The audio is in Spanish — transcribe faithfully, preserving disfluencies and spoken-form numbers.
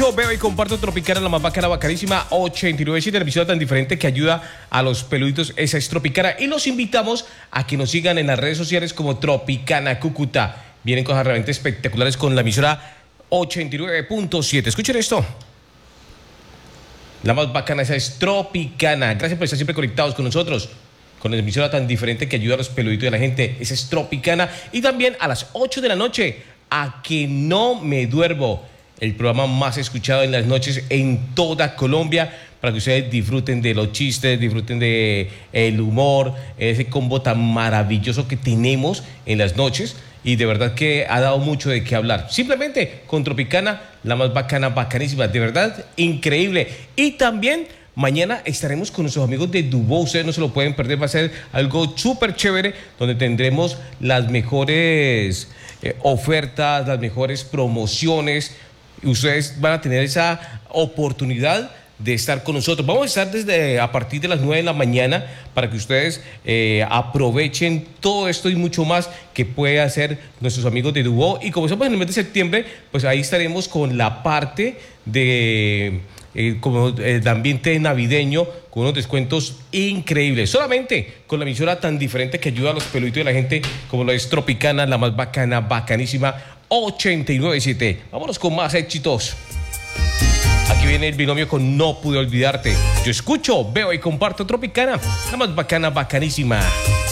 escucho, veo y comparto Tropicana, la más bacana, bacanísima, ochenta y nueve punto siete, la emisora tan diferente que ayuda a los peluditos. Esa es Tropicana. Y los invitamos a que nos sigan en las redes sociales como Tropicana Cúcuta. Vienen cosas realmente espectaculares con la emisora ochenta y nueve punto siete. Escuchen esto. La más bacana, esa es Tropicana. Gracias por estar siempre conectados con nosotros, con la emisora tan diferente que ayuda a los peluditos de la gente. Esa es Tropicana. Y también a las ocho de la noche, A Que No Me Duermo, el programa más escuchado en las noches en toda Colombia, para que ustedes disfruten de los chistes, disfruten de el humor, ese combo tan maravilloso que tenemos en las noches. Y de verdad que ha dado mucho de qué hablar. Simplemente con Tropicana, la más bacana, bacanísima, de verdad, increíble. Y también mañana estaremos con nuestros amigos de Dubó. Ustedes no se lo pueden perder, va a ser algo súper chévere, donde tendremos las mejores eh, ofertas, las mejores promociones. Y ustedes van a tener esa oportunidad de estar con nosotros. Vamos a estar desde a partir de las nueve de la mañana para que ustedes eh, aprovechen todo esto y mucho más que puede hacer nuestros amigos de Dubó. Y como estamos en el mes de septiembre, pues ahí estaremos con la parte de eh, como el ambiente navideño, con unos descuentos increíbles, solamente con la emisora tan diferente que ayuda a los peluditos de la gente, como lo es Tropicana, la más bacana, bacanísima, ochenta y nueve punto siete. Vámonos con más éxitos. Aquí viene el binomio con No Pude Olvidarte. Yo escucho, veo y comparto Tropicana, la más bacana, bacanísima.